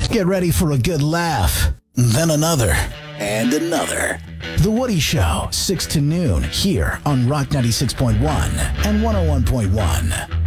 Get ready for a good laugh. Then another. And another. The Woody Show, 6 to noon, here on Rock 96.1 and 101.1.